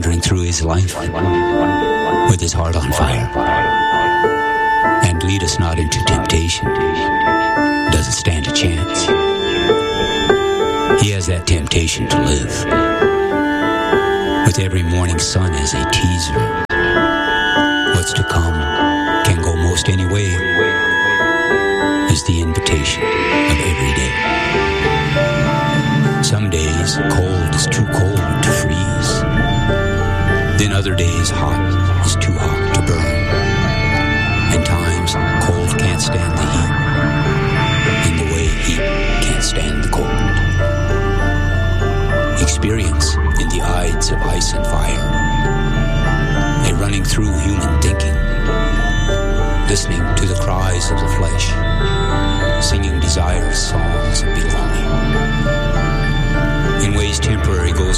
wandering through his life with his heart on fire. And lead us not into temptation. Doesn't stand a chance. He has that temptation to live, with every morning sun as a teaser. What's to come can go most any way, is the invitation of every day. Some days cold is too cold to freeze. Then other days hot is too hot to burn. And times cold can't stand the heat, in the way heat can't stand the cold. Experience in the Ides of ice and fire, a running through human thinking, listening to the cries of the flesh, singing desirous songs of belonging. In ways temporary go